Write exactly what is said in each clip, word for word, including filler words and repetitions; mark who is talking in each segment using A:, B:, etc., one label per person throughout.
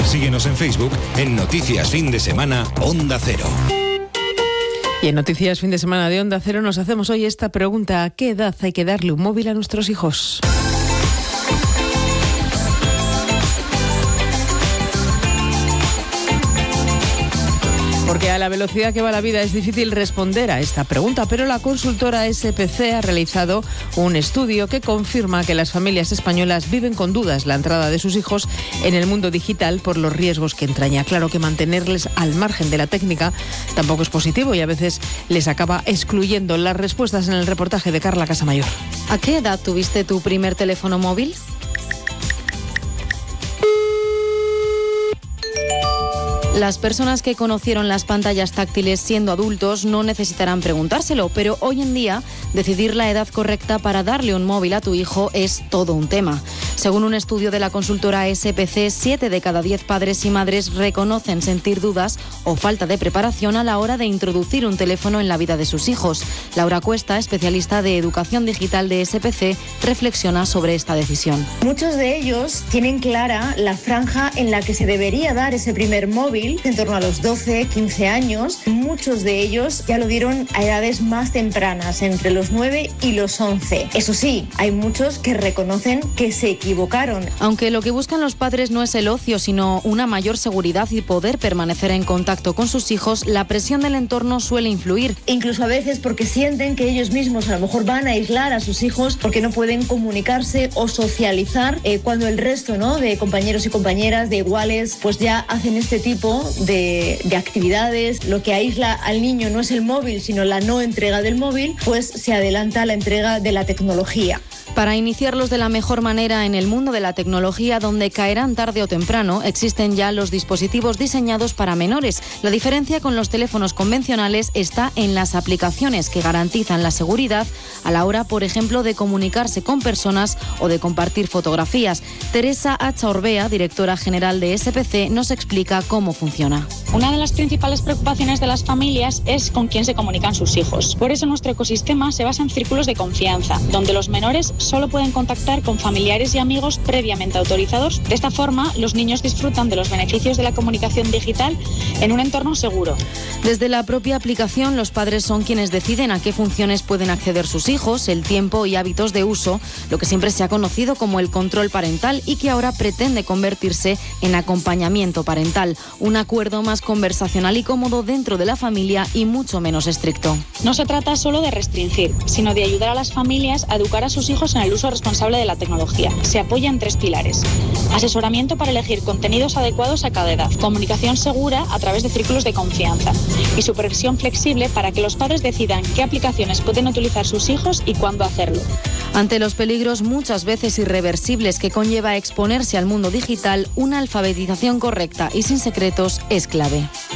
A: Síguenos en Facebook en Noticias Fin de Semana Onda Cero.
B: Y en Noticias Fin de Semana de Onda Cero nos hacemos hoy esta pregunta: ¿a qué edad hay que darle un móvil a nuestros hijos? Porque a la velocidad que va la vida es difícil responder a esta pregunta, pero la consultora S P C ha realizado un estudio que confirma que las familias españolas viven con dudas la entrada de sus hijos en el mundo digital por los riesgos que entraña. Claro que mantenerles al margen de la técnica tampoco es positivo y a veces les acaba excluyendo. Las respuestas en el reportaje de Carla Casamayor.
C: ¿A qué edad tuviste tu primer teléfono móvil? Las personas que conocieron las pantallas táctiles siendo adultos no necesitarán preguntárselo, pero hoy en día decidir la edad correcta para darle un móvil a tu hijo es todo un tema. Según un estudio de la consultora S P C, siete de cada diez padres y madres reconocen sentir dudas o falta de preparación a la hora de introducir un teléfono en la vida de sus hijos. Laura Cuesta, especialista de educación digital de S P C, reflexiona sobre esta decisión.
D: Muchos de ellos tienen clara la franja en la que se debería dar ese primer móvil, en torno a los doce, quince años. Muchos de ellos ya lo dieron a edades más tempranas, entre los nueve y los once. Eso sí, hay muchos que reconocen que se equivocaron.
C: Aunque lo que buscan los padres no es el ocio, sino una mayor seguridad y poder permanecer en contacto con sus hijos, la presión del entorno suele influir.
D: Incluso a veces porque sienten que ellos mismos a lo mejor van a aislar a sus hijos porque no pueden comunicarse o socializar eh, cuando el resto, ¿no?, de compañeros y compañeras, de iguales, pues ya hacen este tipo De, de actividades. Lo que aísla al niño no es el móvil, sino la no entrega del móvil, pues se adelanta la entrega de la tecnología.
C: Para iniciarlos de la mejor manera en el mundo de la tecnología, donde caerán tarde o temprano, existen ya los dispositivos diseñados para menores. La diferencia con los teléfonos convencionales está en las aplicaciones que garantizan la seguridad a la hora, por ejemplo, de comunicarse con personas o de compartir fotografías. Teresa Hacha Orbea, directora general de S P C, nos explica cómo funciona.
E: Una de las principales preocupaciones de las familias es con quién se comunican sus hijos. Por eso nuestro ecosistema se basa en círculos de confianza, donde los menores solo pueden contactar con familiares y amigos previamente autorizados. De esta forma, los niños disfrutan de los beneficios de la comunicación digital en un entorno seguro.
C: Desde la propia aplicación, los padres son quienes deciden a qué funciones pueden acceder sus hijos, el tiempo y hábitos de uso, lo que siempre se ha conocido como el control parental y que ahora pretende convertirse en acompañamiento parental. Un acuerdo más conversacional y cómodo dentro de la familia y mucho menos estricto.
E: No se trata solo de restringir, sino de ayudar a las familias a educar a sus hijos en el uso responsable de la tecnología. Se apoya en tres pilares: asesoramiento para elegir contenidos adecuados a cada edad, comunicación segura a través de círculos de confianza y supervisión flexible para que los padres decidan qué aplicaciones pueden utilizar sus hijos y cuándo hacerlo.
C: Ante los peligros muchas veces irreversibles que conlleva exponerse al mundo digital, una alfabetización correcta y sin secretos es clave.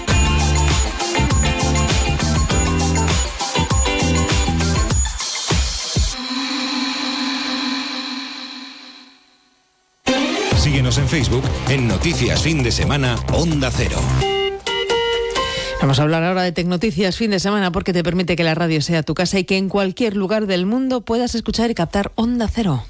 A: Síguenos en Facebook en Noticias Fin de Semana Onda Cero.
B: Vamos a hablar ahora de Tecnoticias Fin de Semana porque te permite que la radio sea tu casa y que en cualquier lugar del mundo puedas escuchar y captar Onda Cero.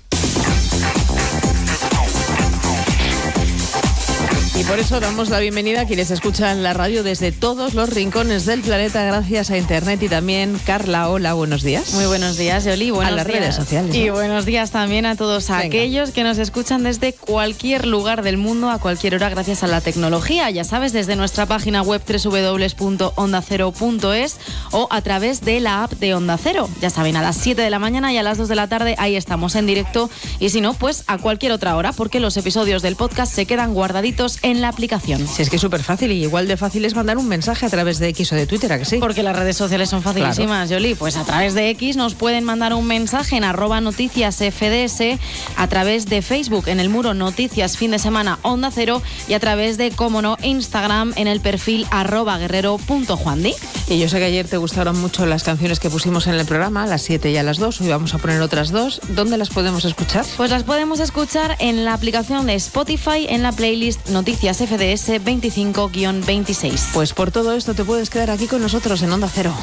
B: Y por eso damos la bienvenida a quienes escuchan la radio desde todos los rincones del planeta gracias a Internet y también. Carla, hola, buenos días.
C: Muy buenos días, Yoli. Buenos
B: a las
C: días.
B: redes sociales.
C: Y
B: ¿no?
C: buenos días también a todos
B: Venga.
C: aquellos que nos escuchan desde cualquier lugar del mundo, a cualquier hora, gracias a la tecnología. Ya sabes, desde nuestra página web doble u doble u doble u punto onda cero punto es o a través de la app de Onda Cero. Ya saben, a las siete de la mañana y a las dos de la tarde ahí estamos en directo. Y si no, pues a cualquier otra hora, porque los episodios del podcast se quedan guardaditos en la aplicación.
B: Si es que es súper fácil y igual de fácil es mandar un mensaje a través de X o de Twitter, ¿a que sí?
C: Porque las redes sociales son facilísimas, claro. Yoli. Pues a través de X nos pueden mandar un mensaje en arroba noticias F D S, a través de Facebook en el muro Noticias Fin de Semana Onda Cero y a través de, cómo no, Instagram en el perfil arroba guerrero punto juandi.
B: Y yo sé que ayer te gustaron mucho las canciones que pusimos en el programa, a las siete y a las dos. Hoy vamos a poner otras dos. ¿Dónde las podemos escuchar?
C: Pues las podemos escuchar en la aplicación de Spotify, en la playlist Noticias F D S veinticinco guión veintiséis.
B: Pues por todo esto te puedes quedar aquí con nosotros en Onda Cero.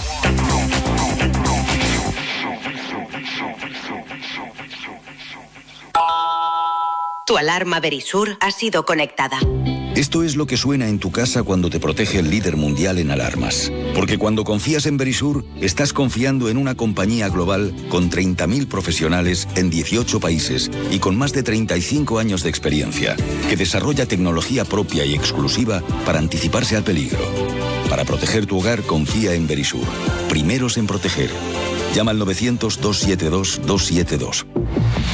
F: Tu alarma Verisur ha sido conectada. Esto es lo que suena en tu casa cuando te protege el líder mundial en alarmas. Porque cuando confías en Verisur, estás confiando en una compañía global con treinta mil profesionales en dieciocho países y con más de treinta y cinco años de experiencia, que desarrolla tecnología propia y exclusiva para anticiparse al peligro. Para proteger tu hogar, confía en Verisur. Primeros en proteger. Llama al novecientos, doscientos setenta y dos, doscientos setenta y dos.